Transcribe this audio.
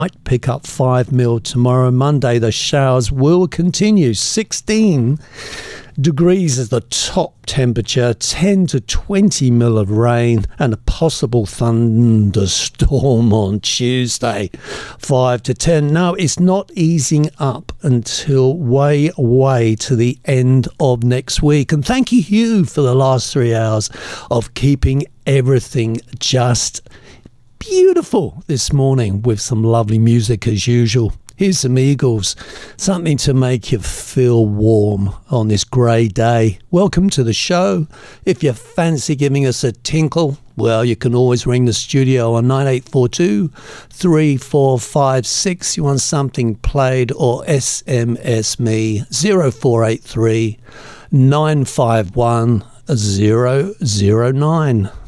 Might pick up 5 mil tomorrow. Monday, the showers will continue. 16 degrees is the top temperature, 10 to 20 mil of rain, and a possible thunderstorm on Tuesday, 5 to 10. No, it's not easing up until way to the end of next week. And thank you, Hugh, for the last 3 hours of keeping everything just beautiful this morning with some lovely music as usual. Here's some Eagles, something to make you feel warm on this grey day. Welcome to the show. If you fancy giving us a tinkle, well, you can always ring the studio on 9842 3456. You want something played, or SMS me 0483 951 009.